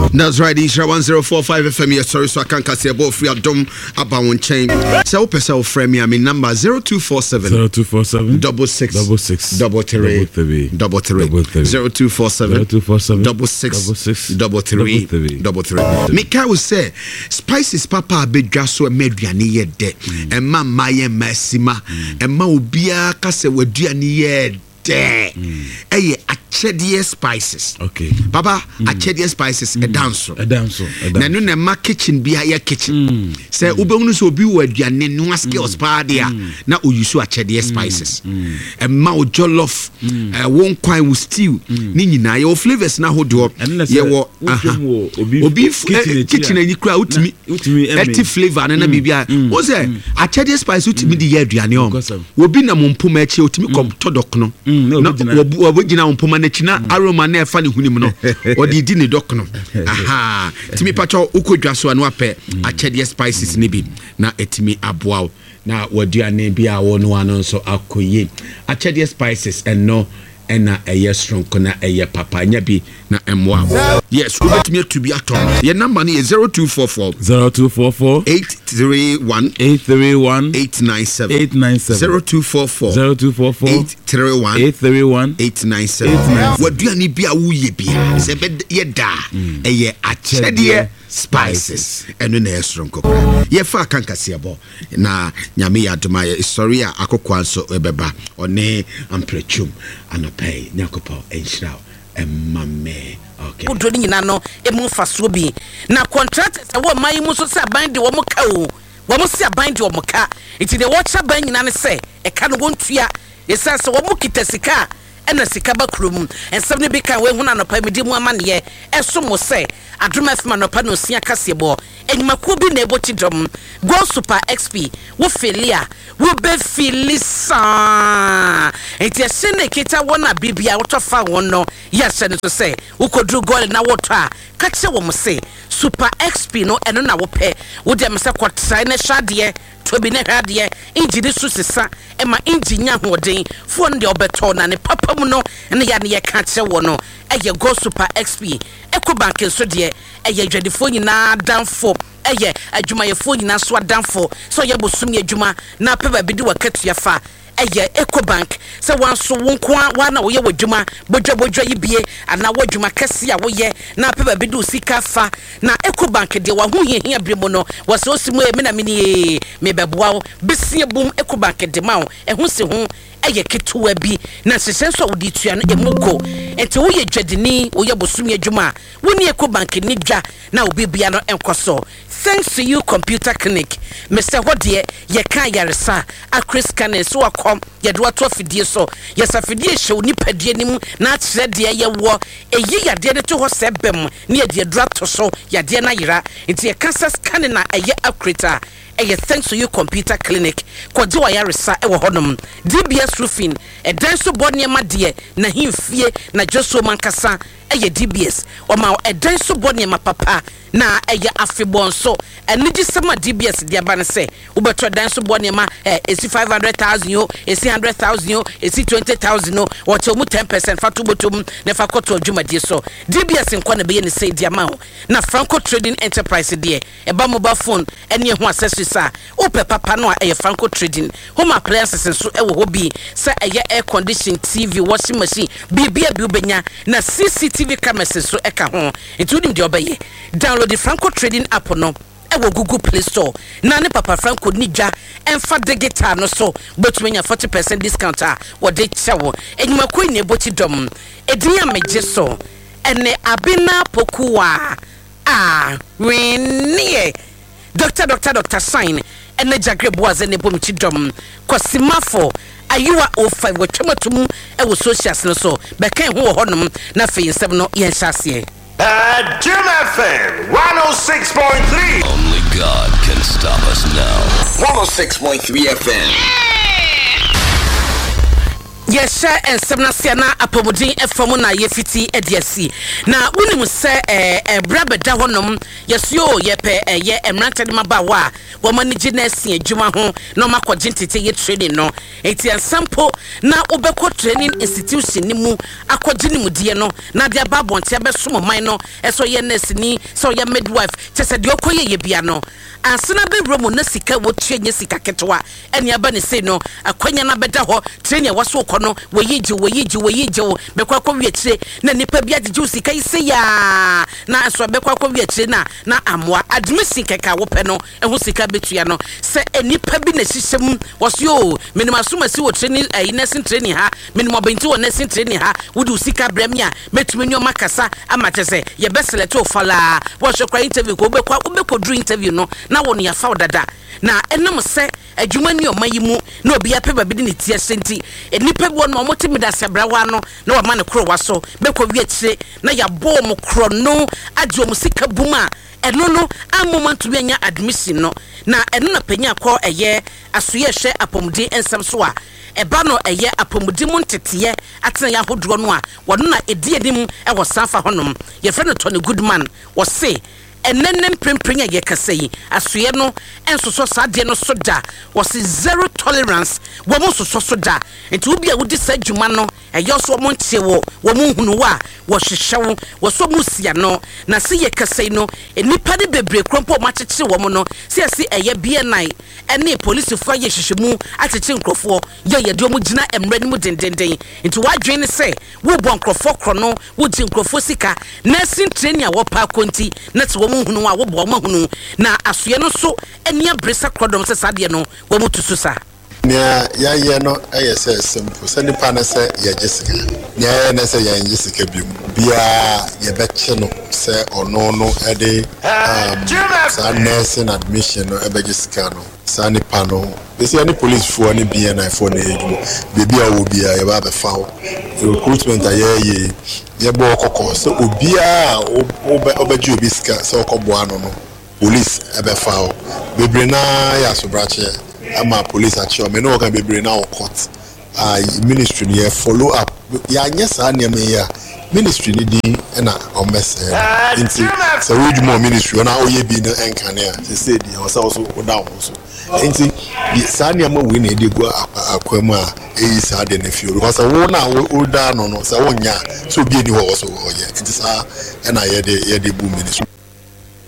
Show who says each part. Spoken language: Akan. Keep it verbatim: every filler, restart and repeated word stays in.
Speaker 1: That's right, Isha one oh four point five F M. Yes, sorry, so I can't cast your ball free. I don't about one chain. So, person frame me. I mean, number zero two four seven
Speaker 2: zero two four seven
Speaker 1: double six
Speaker 2: double six
Speaker 1: double three double three zero two four seven double six double three double three. Mika will say, spices papa bedra so a mediani ye de, and ma maye massima, and ma ubia kase wediani ye. There, eh? Achedie spices.
Speaker 2: Okay,
Speaker 1: Baba, mm. achedie spices. Mm. A dance,
Speaker 2: a dance.
Speaker 1: Na no na ma kitchen be a kitchen. Say ubemu so bi wadiane no aske ospadia. Na uyusu achedie spices. E ma o jollof, eh won kwan wo stew. Ni nyina ye flavors na hodo. Ye wo obi kitchen ani kura utimi utimi eti flavor na na bibia. Wo say achedie spice utimi di ye aduane o. Obi na mompoma echi utimi kom todok no. No, wabujina umpoma na china aroma na efa ni hunim no odidi ni dok no aha timi pacho ukodwa so anu ape achedie spices ne bi na etimi aboa na waduane bi a wono anu so akoye achedie spices eno ena eye strong na eye papa nya bi na emwa yes ubetimi to be atom your number is zero two four four
Speaker 2: zero two four four
Speaker 1: eight three one
Speaker 2: eight three one
Speaker 1: eight nine seven
Speaker 2: eight nine seven
Speaker 1: zero two four four
Speaker 2: zero two four four
Speaker 1: eight three one
Speaker 2: eight three one
Speaker 1: eight nine seven waduane bi a wuye bi se be ye da eye achedie spices eno na esron kokra ye fa kankase ebo na nyame ya doma ye story a akokwa nso ebeba one amprechum anopai nyakopo enhirao emmame okay
Speaker 3: udro ni nyina no emu faso bi na contractors wo man mu so se aban de wo mo ka o wo mo se aban de wo mo ka enti de wo cha ban nyina ne se e ka no wontua yesa se wo mo kitasika ena sika ba krom ensem ne bi kan we huna no pa medi mu amane eso mo se adroma fema no pa no sia kasebo enimako bi na ebo chidom go super xp wo felia wo be filisa enti ese ne kita wona bibia wo tofa wono yese ne so se wo kodru gol na wo to a ka che wo mo se super xp no eno na wo pe wo dem se kwotrai na hwade to bi ne hwade engine su sesa e ma engine ahoden fo ne obeto na ne papa mu no ne ya ne ye ka che wo no eye go super xp Ecobank so de eye dwadefo nyina danfo eye adwumayefo nyina so adanfo so ye bosum ye adwuma na peba bi di wakatua fa eye Ecobank se wanso wonko wa na wo ye wadwuma bodwa bodwa yibie ana wadwuma kase a wo ye na peba bi di sika fa na Ecobank de wa ho hia bremo no wo se osimu e me na me ni me beboa wo besie bum Ecobank de ma wo e ho se ho eye ketuwa bi na sesenso wodi tua no emugo enti wo ye dwadini wo ye bosum ye adwuma woni Ecobank ni dwa na obibia no enkoso thanks to you computer clinic Mister Hodie ye kan yaresa a Chris Cannon so akom ye do ato afidie so ye safidie hye oni padie nim na akire de ye wo eyi yade de to ho sebem na ye de dra to so yade na yira enti ye cancer scanning na eye akreta eye thanks to you computer clinic kwaje wa yaresa e wo honom D B S roofing e dan so bodne ma de na himfie na joso mankasa eye D B S o ma e dan so bodne ma papa na eye afebon so enigi sema D B S dia ban se ubeto dan so bodne ma eh esi five hundred thousand yo esi one hundred thousand yo esi twenty thousand no what mu ten percent fatu botum na fa koto adwumadie so D B S nkwa na be ne say dia ma na Franco Trading Enterprise de e ba mobile phone ene ho accessories a upe papa no eye Franco Trading home appliances so e wo hobi se eye air conditioning T V washing machine bibia bi ubenya na C C T V cameras so e ka ho including the obeye download the Franco Trading app no ewo Google Play Store na ne papa Franco nija emfa digital no so betumenya forty percent discount a wo de chewo enyuma ko ne boti dom edinya meje so ene abina pokuwa ah wenie doctor doctor doctor sign ene jagre boaze ne bomchi dom kwasimafo ayuwa o five wetwematum ewo socials no so be kan ho honom na fe seven no yen hyase
Speaker 4: at Jim F M one oh six point three.
Speaker 5: Only God can stop us now.
Speaker 1: one oh six point three F M.
Speaker 3: Yes, and Semnasiana Apomodin Efamo na Yefiti Ediasi. Na unim se eh brabe da honom yes yo yepe eh ye emrante de mabawa wo manage na asia adwuma ho na makogye ntete ye training no enti ensampo na obekọ training institution ni mu akogye ni mudie no na de ababonte abesom man no eso ye nurse ni so ye midwife chese de okoye ye bia no ansena be romo na sika wo tuanye sika ketwa ene aba ne sei no akwanya na beda ho training waso no weyiji weyiji weyiji bekwa kwa wietire na nipa bia de juice kai se ya na aso bekwa kwa wietire na na amwa admission keka wo pe no eho sika betua no se enipa bi na hyehyem wasyo minima suma si wo training eh, nursing training ha minima benti wo nursing training ha wudi sika bremia metumi nyo makasa amatese ye besele to fala wo hwekwa interview ko bekwa obekwa dru interview no na wo ne ya fa dada na enam se adwuma ni omayimu na obi ya pe ba bi ne tie senti enipa bi no motimi da sebrawa no na wa ma ne kro waso bekwa wietire na ya bo mo kro no agye mo sika buma eno no amoma to anya admission no na eno na panya kọ eye asoye hwe apomudi ensem so a eba no eye apomudi mu ntete atena ya hodo no a wono na edi edim e wo sanfa honom ye frɛ no Tony Goodman wo se enenen prempren ye kasei asoye no ensoso sade no soda was zero tolerance wo mo soso soda enti obi a wodi sa dwuma no eyo so mo ntie wo wo mo hunu wa wo hwehwew wo so mo sia no na se ye kasei no enipa de bebre krompo ma kyekye wo mo no se ase eye B N I ene police fo ye hwehwemu akyekye nkrofo ye ye de mo gina emre ni mu dendenden enti wadwen ne se wo bo nkrofo kro no wo di nkrofo sika nursing training a wo pa konti na te wo hunu wa wo bo ma hunu na asoye no so enia bresa krodom se sade no wo mutusu sa
Speaker 6: nya ya ye no eye se simple se nipa na se ye Jessica nya ye na se ye Jessica bi bia ye beche no se ono no e de sa nursing admission no e be Jessica no sa nipa no ese any police for any B N I for na edu bebi a wo bia ye ba be fa recruitment aye ye ye bo kokko so obia obeji obi ska so okobo ano no police e be fa bebre na ya so brache ama police action me no can be bring now court ah ministry here follow up ya nyesa na me ya ministry ni din na o message into so we do more ministry na oye bi na enkane a se say di o so o down so into sa na ma we na dey go akwam a eyi sa de na fio because wo na o da no no so wonya so bi ni ho so oye into sa na ye de ye de bu ministry